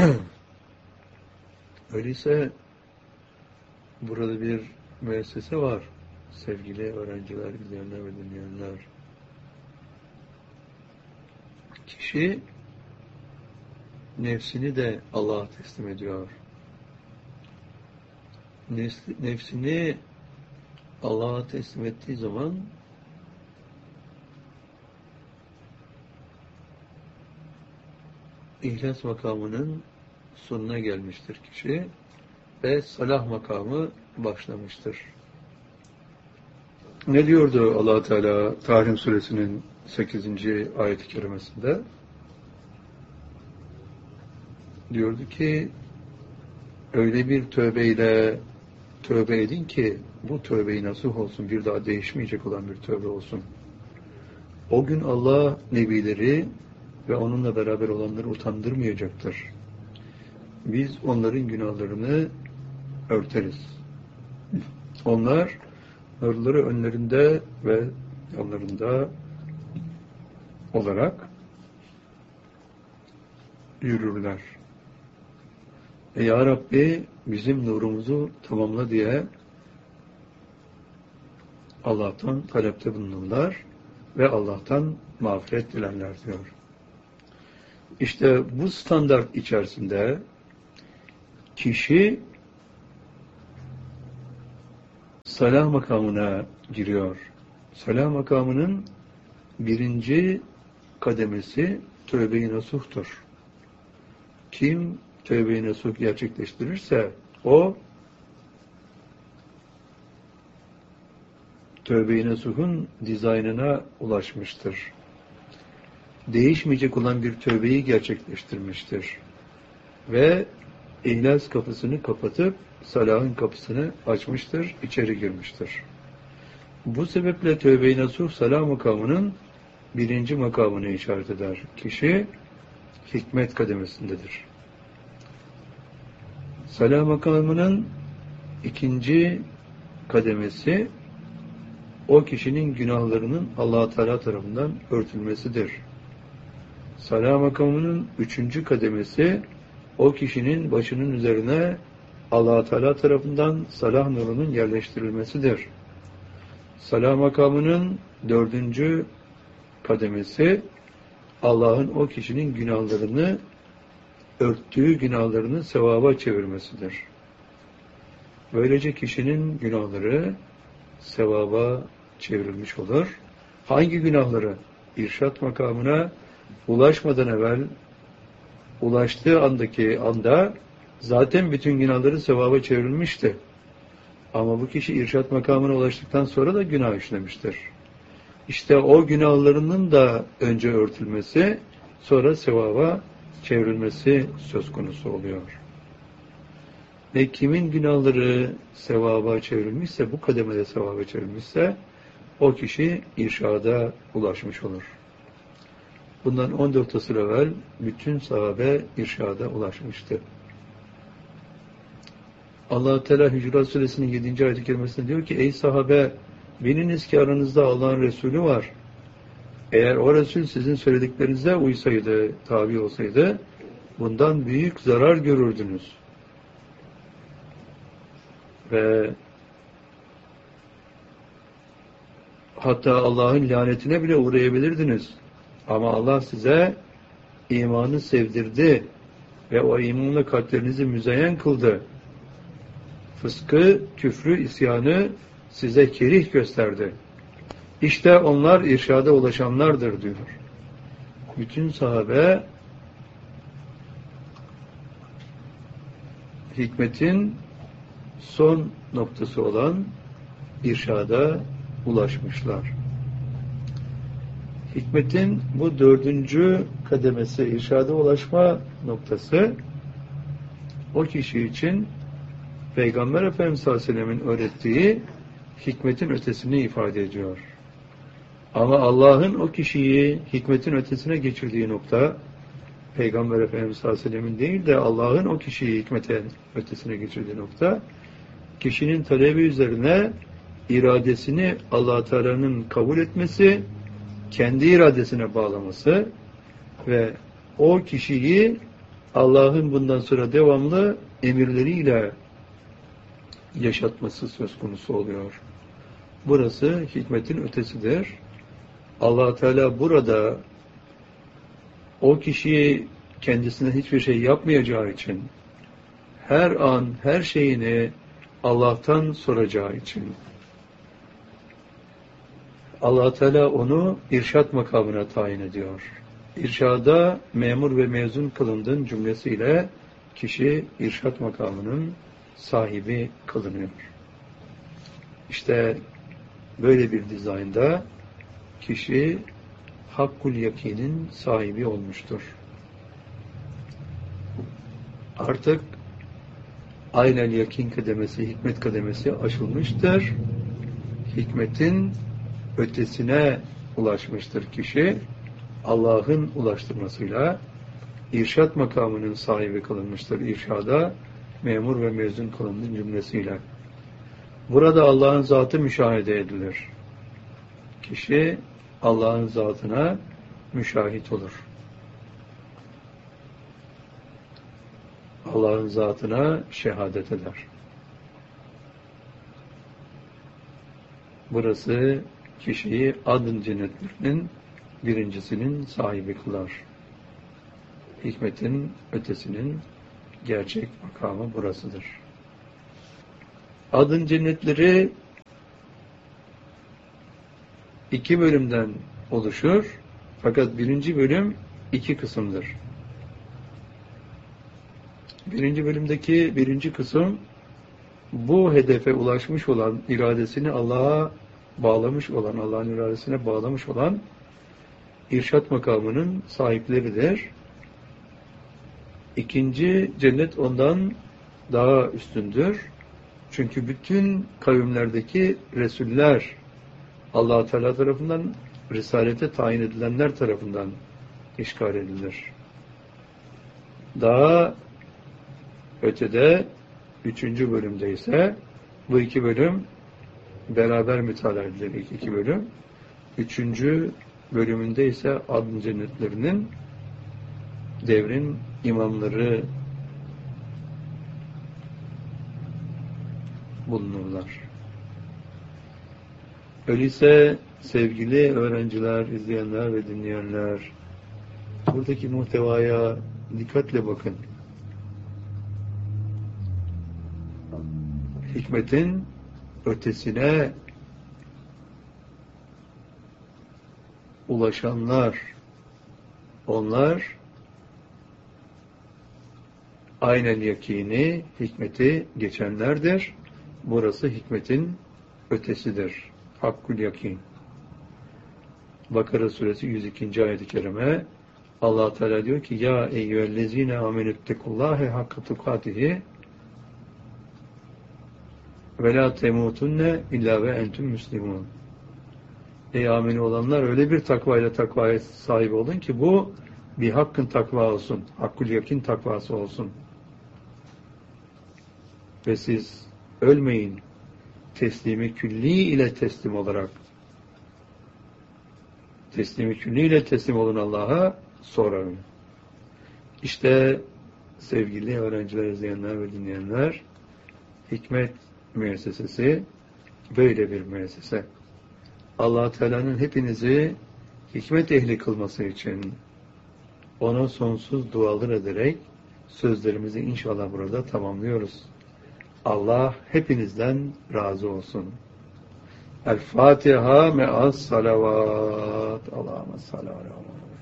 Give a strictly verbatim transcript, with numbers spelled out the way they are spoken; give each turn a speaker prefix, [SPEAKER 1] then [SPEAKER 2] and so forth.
[SPEAKER 1] Öyleyse burada bir müessese var. Sevgili öğrenciler, izleyenler ve dinleyenler. Kişi nefsini de Allah'a teslim ediyor. Nefsini Allah'a teslim ettiği zaman İhlas makamının sonuna gelmiştir kişi ve salah makamı başlamıştır. Ne diyordu Allah Teala Tahrim Suresinin sekizinci ayet-i kerimesinde? Diyordu ki öyle bir tövbeyle tövbe edin ki bu tövbeyi nasuh olsun, bir daha değişmeyecek olan bir tövbe olsun. O gün Allah nebileri ve onunla beraber olanları utandırmayacaktır. Biz onların günahlarını örteriz. Onlar nurları önlerinde ve yanlarında olarak yürürler. E ya Rabbi bizim nurumuzu tamamla diye Allah'tan talepte bulunurlar ve Allah'tan mağfiret dilerler diyor. İşte bu standart içerisinde kişi salah makamına giriyor. Salah makamının birinci kademesi tövbe-i nasuhtur. Kim tövbe-i nasuh gerçekleştirirse o tövbe-i nasuhun dizaynına ulaşmıştır. Değişmeyecek olan bir tövbeyi gerçekleştirmiştir. Ve İhlas kapısını kapatıp salahın kapısını açmıştır, içeri girmiştir. Bu sebeple tövbe-i nasuh salah makamının birinci makamını işaret eder. Kişi hikmet kademesindedir. Salah makamının ikinci kademesi o kişinin günahlarının Allah Teala tarafından örtülmesidir. Salah makamının üçüncü kademesi o kişinin başının üzerine Allah Teala tarafından salah nurunun yerleştirilmesidir. Salah makamının dördüncü kademesi Allah'ın o kişinin günahlarını örttüğü günahlarını sevaba çevirmesidir. Böylece kişinin günahları sevaba çevrilmiş olur. Hangi günahları? İrşat makamına ulaşmadan evvel ulaştığı andaki anda zaten bütün günahları sevaba çevrilmişti. Ama bu kişi irşat makamına ulaştıktan sonra da günah işlemiştir. İşte o günahlarının da önce örtülmesi, sonra sevaba çevrilmesi söz konusu oluyor. Ve kimin günahları sevaba çevrilmişse, bu kademede sevaba çevrilmişse, o kişi irşada ulaşmış olur. Bundan on dört asır evvel bütün sahabe irşada ulaşmıştı. Allah-u Teala Hücurat Suresinin yedinci ayet-i kerimesinde diyor ki, ey sahabe, biliniz ki aranızda Allah'ın Resulü var. Eğer o Resul sizin söylediklerinize uysaydı, tabi olsaydı, bundan büyük zarar görürdünüz. Ve hatta Allah'ın lanetine bile uğrayabilirdiniz. Ama Allah size imanı sevdirdi ve o imanla kalplerinizi müzeyyen kıldı. Fıskı, küfrü, isyanı size kerih gösterdi. İşte onlar irşada ulaşanlardır diyor. Bütün sahabe hikmetin son noktası olan irşada ulaşmışlar. Hikmetin bu dördüncü kademesi, irşada ulaşma noktası, o kişi için Peygamber Efendimiz sallallahu aleyhi ve sellem'in öğrettiği hikmetin ötesini ifade ediyor. Ama Allah'ın o kişiyi hikmetin ötesine geçirdiği nokta, Peygamber Efendimiz sallallahu aleyhi ve sellem'in değil de Allah'ın o kişiyi hikmetin ötesine geçirdiği nokta, kişinin talebi üzerine iradesini Allah Teala'nın kabul etmesi, kendi iradesine bağlaması ve o kişiyi Allah'ın bundan sonra devamlı emirleriyle yaşatması söz konusu oluyor. Burası hikmetin ötesidir. Allah Teala burada o kişiyi kendisine hiçbir şey yapmayacağı için, her an her şeyini Allah'tan soracağı için, Allah Teala onu irşat makamına tayin ediyor. İrşada memur ve mezun kılındığın cümlesiyle kişi irşat makamının sahibi kılınıyor. İşte böyle bir dizaynda kişi hakkul yakinin sahibi olmuştur. Artık aynel yakin kademesi, hikmet kademesi aşılmıştır. Hikmetin ötesine ulaşmıştır kişi. Allah'ın ulaştırmasıyla irşat makamının sahibi kılınmıştır. İrşada memur ve mezun kılındığı cümlesiyle. Burada Allah'ın zatı müşahede edilir. Kişi Allah'ın zatına müşahit olur. Allah'ın zatına şehadet eder. Burası kişiyi adın cennetlerinin birincisinin sahibi kılar. Hikmetin ötesinin gerçek makamı burasıdır. Adın cennetleri iki bölümden oluşur. Fakat birinci bölüm iki kısımdır. Birinci bölümdeki birinci kısım bu hedefe ulaşmış olan, iradesini Allah'a bağlamış olan, Allah'ın iradesine bağlamış olan irşat makamının sahipleridir. İkinci cennet ondan daha üstündür. Çünkü bütün kavimlerdeki Resuller Allah Teala tarafından risalete tayin edilenler tarafından işgal edilir. Daha ötede üçüncü bölümde ise bu iki bölüm beraber mütalaa edilir. İlk iki bölüm. Üçüncü bölümünde ise adın cennetlerinin devrin imamları bulunurlar. Öyleyse sevgili öğrenciler, izleyenler ve dinleyenler, buradaki muhtevaya dikkatle bakın. Hikmetin ötesine ulaşanlar, onlar aynel yakini, hikmeti geçenlerdir. Burası hikmetin ötesidir. Hakkul yakin. Bakara suresi yüz ikinci ayet-i kerime Allah Teala diyor ki ya eyyühellezine amenüttekullâhe hakka tukâtihi ve la temutunne illa ve entüm müslimun. Ey amini olanlar öyle bir takvayla takvaya sahip olun ki bu bir hakkın takva olsun. Hakkul yakin takvası olsun. Ve siz ölmeyin. Teslimi külli ile teslim olarak. Teslimi külli ile teslim olun Allah'a, sonra ölün. İşte sevgili öğrenciler, izleyenler ve dinleyenler, hikmet müessesesi böyle bir müessese. Allah Teala'nın hepinizi hikmet ehli kılması için ona sonsuz dualar ederek sözlerimizi inşallah burada tamamlıyoruz. Allah hepinizden razı olsun. El Fatiha me'as salavat. Allahümme salli ala